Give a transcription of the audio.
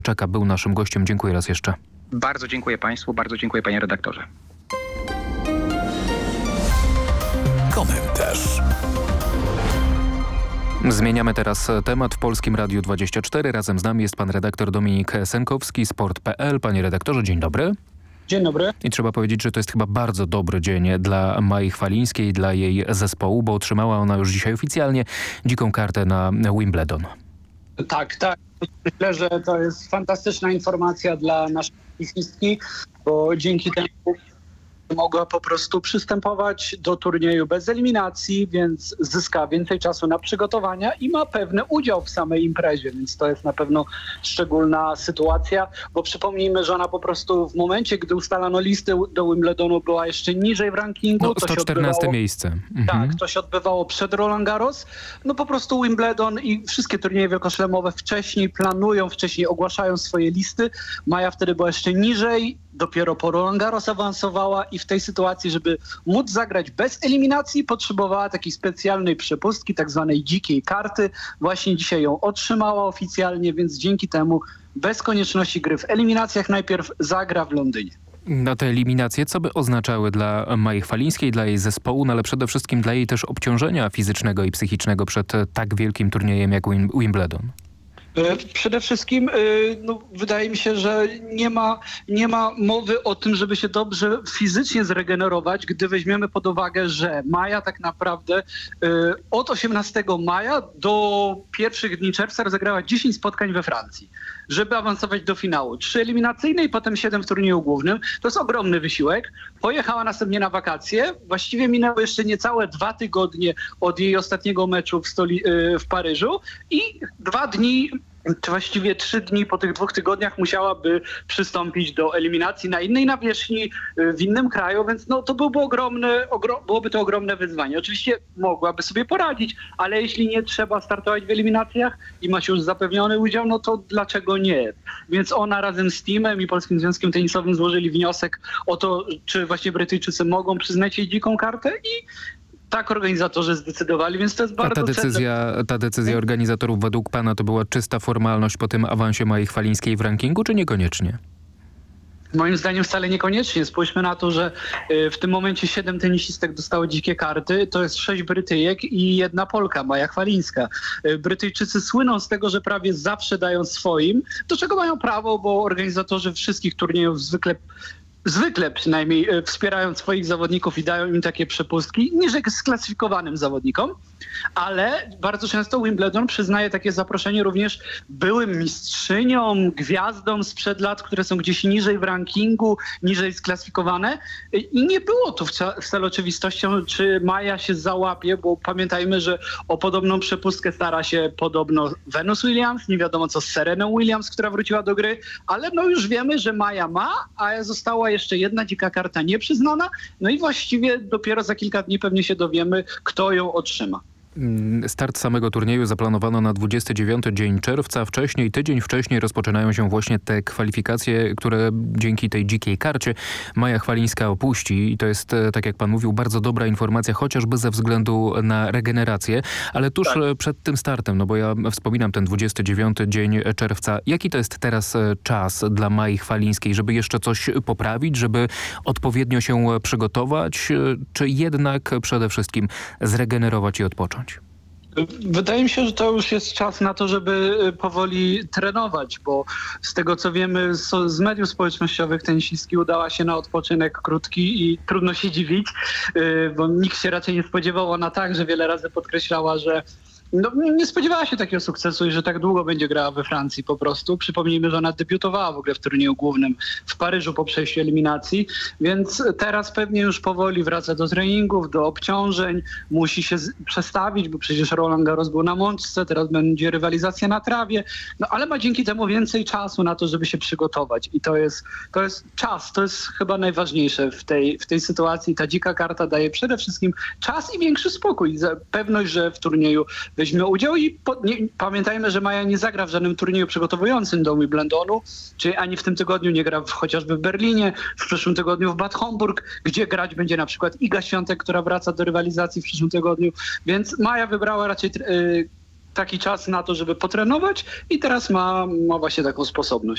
Czeka był naszym gościem. Dziękuję raz jeszcze. Bardzo dziękuję Państwu, bardzo dziękuję panie redaktorze. Komentarz. Zmieniamy teraz temat w Polskim Radiu 24. Razem z nami jest pan redaktor Dominik Senkowski, sport.pl. Panie redaktorze, dzień dobry. Dzień dobry. I trzeba powiedzieć, że to jest chyba bardzo dobry dzień dla Mai Chwalińskiej, dla jej zespołu, bo otrzymała ona już dzisiaj oficjalnie dziką kartę na Wimbledon. Tak. Myślę, że to jest fantastyczna informacja dla naszej tenisistki, bo dzięki temu mogła po prostu przystępować do turnieju bez eliminacji, więc zyska więcej czasu na przygotowania i ma pewny udział w samej imprezie, więc to jest na pewno szczególna sytuacja, bo przypomnijmy, że ona po prostu w momencie, gdy ustalano listy do Wimbledonu, była jeszcze niżej w rankingu. No, 114 miejsce. Tak, to się odbywało przed Roland Garros. No po prostu Wimbledon i wszystkie turnieje wielkoszlemowe wcześniej ogłaszają swoje listy. Maja wtedy była jeszcze niżej, dopiero po Roland Garros awansowała i w tej sytuacji, żeby móc zagrać bez eliminacji, potrzebowała takiej specjalnej przepustki, tak zwanej dzikiej karty. Właśnie dzisiaj ją otrzymała oficjalnie, więc dzięki temu bez konieczności gry w eliminacjach najpierw zagra w Londynie. Na te eliminacje, co by oznaczały dla Mai Chwalińskiej, dla jej zespołu, no ale przede wszystkim dla jej też obciążenia fizycznego i psychicznego przed tak wielkim turniejem jak Wimbledon? Przede wszystkim wydaje mi się, że nie ma mowy o tym, żeby się dobrze fizycznie zregenerować, gdy weźmiemy pod uwagę, że Maja tak naprawdę od 18 maja do pierwszych dni czerwca rozegrała 10 spotkań we Francji, żeby awansować do finału. 3 eliminacyjne i potem 7 w turnieju głównym. To jest ogromny wysiłek. Pojechała następnie na wakacje. Właściwie minęły jeszcze niecałe 2 tygodnie od jej ostatniego meczu w Paryżu i 2 dni, czy właściwie 3 dni po tych 2 tygodniach musiałaby przystąpić do eliminacji na innej nawierzchni, w innym kraju, więc no, to byłoby to ogromne wyzwanie. Oczywiście mogłaby sobie poradzić, ale jeśli nie trzeba startować w eliminacjach i ma się już zapewniony udział, no to dlaczego nie? Więc ona razem z teamem i Polskim Związkiem Tenisowym złożyli wniosek o to, czy właśnie Brytyjczycy mogą przyznać jej dziką kartę i tak organizatorzy zdecydowali, więc to jest bardzo ta decyzja organizatorów według pana to była czysta formalność po tym awansie Mai Chwalińskiej w rankingu, czy niekoniecznie? Moim zdaniem wcale niekoniecznie. Spójrzmy na to, że w tym momencie 7 tenisistek dostało dzikie karty. To jest 6 Brytyjek i 1 Polka, Maja Chwalińska. Brytyjczycy słyną z tego, że prawie zawsze dają swoim, do czego mają prawo, bo organizatorzy wszystkich turniejów zwykle przynajmniej wspierają swoich zawodników i dają im takie przepustki niż sklasyfikowanym zawodnikom, ale bardzo często Wimbledon przyznaje takie zaproszenie również byłym mistrzyniom, gwiazdom sprzed lat, które są gdzieś niżej w rankingu, niżej sklasyfikowane i nie było tu wcale oczywistością, czy Maja się załapie, bo pamiętajmy, że o podobną przepustkę stara się podobno Venus Williams, nie wiadomo co z Sereną Williams, która wróciła do gry, ale no już wiemy, że Maja ma, a została jeszcze 1 dzika karta nieprzyznana, no i właściwie dopiero za kilka dni pewnie się dowiemy, kto ją otrzyma. Start samego turnieju zaplanowano na 29 dzień czerwca. Tydzień wcześniej rozpoczynają się właśnie te kwalifikacje, które dzięki tej dzikiej karcie Maja Chwalińska opuści. I to jest, tak jak pan mówił, bardzo dobra informacja, chociażby ze względu na regenerację. Ale tuż przed tym startem, no bo ja wspominam ten 29 dzień czerwca. Jaki to jest teraz czas dla Mai Chwalińskiej, żeby jeszcze coś poprawić, żeby odpowiednio się przygotować, czy jednak przede wszystkim zregenerować i odpocząć? Wydaje mi się, że to już jest czas na to, żeby powoli trenować, bo z tego co wiemy z mediów społecznościowych tenisistki udała się na odpoczynek krótki i trudno się dziwić, bo nikt się raczej nie spodziewał. Ona także wiele razy podkreślała, że nie spodziewała się takiego sukcesu i że tak długo będzie grała we Francji po prostu. Przypomnijmy, że ona debiutowała w ogóle w turnieju głównym w Paryżu po przejściu eliminacji, więc teraz pewnie już powoli wraca do treningów, do obciążeń, musi się przestawić, bo przecież Roland Garros był na mączce, teraz będzie rywalizacja na trawie, no ale ma dzięki temu więcej czasu na to, żeby się przygotować i to jest czas, to jest chyba najważniejsze w tej sytuacji. Ta dzika karta daje przede wszystkim czas i większy spokój, pewność, że w turnieju weźmie udział i pamiętajmy, że Maja nie zagra w żadnym turnieju przygotowującym do Wimbledonu, czyli ani w tym tygodniu nie gra chociażby w Berlinie, w przyszłym tygodniu w Bad Homburg, gdzie grać będzie na przykład Iga Świątek, która wraca do rywalizacji w przyszłym tygodniu, więc Maja wybrała raczej taki czas na to, żeby potrenować i teraz ma właśnie taką sposobność.